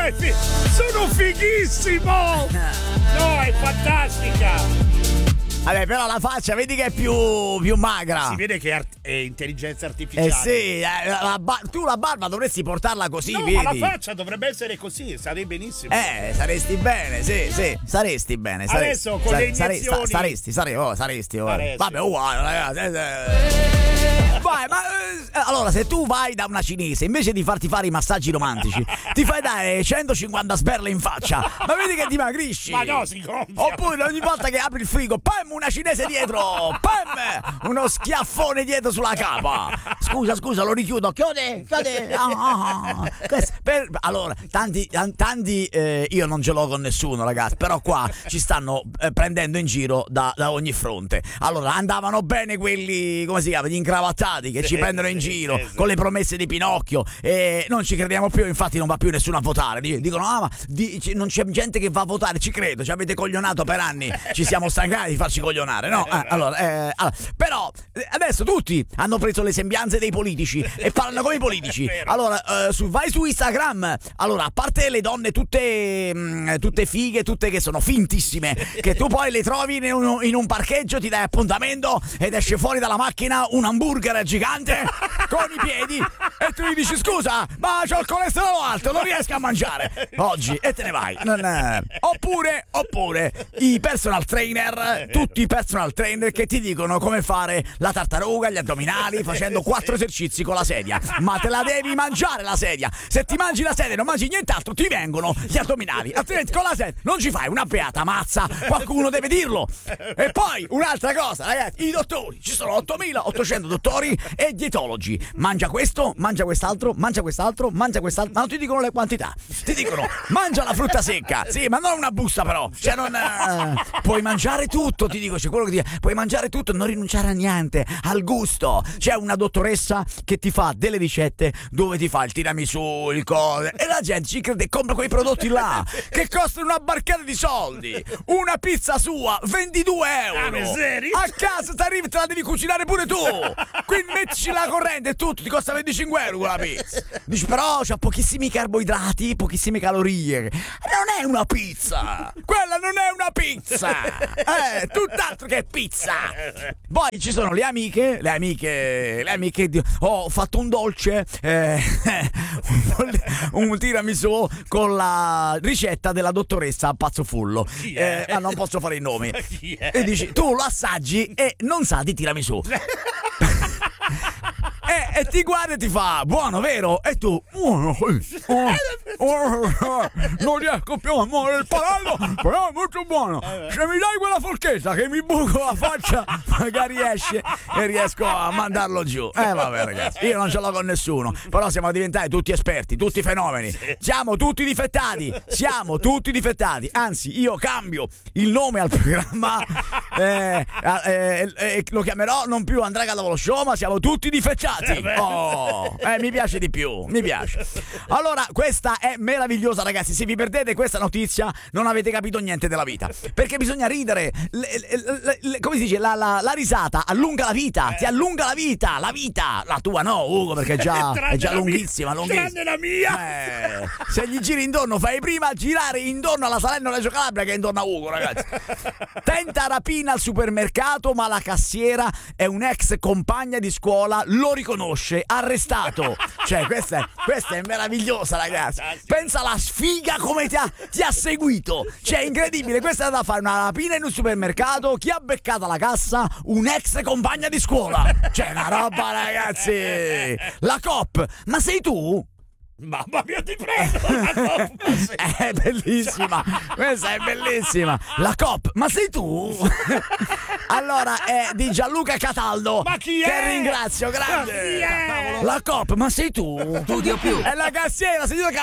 sono fighissimo! No, è fantastica! Vabbè, però la faccia, vedi che è più magra. Si vede che è intelligenza artificiale. Sì, tu la barba dovresti portarla così, no, vedi? ma la faccia dovrebbe essere così, sarei benissimo. Saresti bene, sì, saresti bene. Adesso con le iniezioni saresti. Vabbè, uguale, ragazzi. Vai, ma allora se tu vai da una cinese, invece di farti fare i massaggi romantici, ti fai dare 150 sberle in faccia, ma vedi che dimagrisci. Ma no, si gonfia. Oppure ogni volta che apri il frigo, pam, una cinese dietro, pam, uno schiaffone dietro sulla capa. Scusa, lo richiudo. Chiude. Allora, tanti io non ce l'ho con nessuno, ragazzi, però qua ci stanno prendendo in giro da ogni fronte. Allora, andavano bene quelli, come si chiama, gli incravattati che ci prendono in giro con le promesse di Pinocchio, e non ci crediamo più, infatti non va più nessuno a votare. Dicono ma non c'è gente che va a votare. Ci credo, ci avete coglionato per anni, ci siamo stancati di farci coglionare, no? Allora, però adesso tutti hanno preso le sembianze dei politici e parlano come i politici. Allora, vai su Instagram. Allora, a parte le donne tutte fighe, tutte che sono fintissime, che tu poi le trovi in un parcheggio, ti dai appuntamento ed esce fuori dalla macchina un hamburger gigante con i piedi e tu gli dici scusa, ma c'ho il colesterolo alto, non riesco a mangiare oggi, e te ne vai. Oppure i personal trainer, tutti i personal trainer che ti dicono come fare la tartaruga, gli addominali, facendo 4 esercizi con la sedia. Ma te la devi mangiare la sedia. Se ti mangi la sedia e non mangi nient'altro, ti vengono gli addominali. Altrimenti con la sedia non ci fai una beata mazza, qualcuno deve dirlo. E poi un'altra cosa, ragazzi, i dottori, ci sono 8.800 dottori e dietologi. Mangia questo, mangia quest'altro, ma non ti dicono le quantità. Ti dicono mangia la frutta secca, sì, ma non una busta, però, cioè non puoi mangiare tutto, ti dico, c'è quello che dice puoi mangiare tutto, non rinunciare a niente, al gusto. C'è una dottoressa che ti fa delle ricette dove ti fa il tiramisù, il cose, e la gente ci crede e compra quei prodotti là che costano una barcata di soldi. Una pizza sua 22 euro. A casa ti arrivi, te la devi cucinare pure tu. Quindi mettici la corrente e tutto, ti costa 25 euro quella pizza. Dici però c'ha pochissimi carboidrati, pochissime calorie. Non è una pizza. Quella non è una pizza. Tutt'altro che pizza. Poi ci sono le amiche ho fatto un dolce, un tiramisù con la ricetta della dottoressa Pazzofullo. Ma non posso fare i nomi. E dici tu lo assaggi e non sa di tiramisù. E ti guarda e ti fa buono, vero? E tu non riesco più a muovere il palato, però è molto buono. Se mi dai quella forchetta che mi buco la faccia, magari esce e riesco a mandarlo giù. Vabbè, ragazzi, io non ce l'ho con nessuno, però siamo diventati tutti esperti, tutti fenomeni. Siamo tutti difettati. Anzi, io cambio il nome al programma, lo chiamerò non più Andrea Cavolo Show, ma siamo tutti difettati. Mi piace di più, mi piace. Allora, questa è meravigliosa, ragazzi. Se vi perdete questa notizia non avete capito niente della vita, perché bisogna ridere. Come si dice? La risata allunga la vita, ti allunga la vita. La tua no, Ugo, perché è già lunghissima. Tranne la mia. Se gli giri intorno, fai prima girare intorno alla Salerno-Reggio Calabria che intorno a Ugo, ragazzi. Tenta rapina al supermercato, ma la cassiera è un'ex compagna di scuola, lo riconosce, arrestato. Cioè, questa è meravigliosa, ragazzi. Pensa alla sfiga come ti ha seguito. Cioè, incredibile. Questa è andata a fare una rapina in un supermercato. Chi ha beccato la cassa? Un'ex compagna di scuola. Cioè, una roba, ragazzi. La COP. Ma sei tu? Mamma mia, ti prego! È bellissima, questa è bellissima. La COP, ma sei tu? Allora, è di Gianluca Cataldo. Ma chi è? Che ringrazio, grande. Ma chi è? La COP, ma sei tu? Studio Più. È la cassiera, signora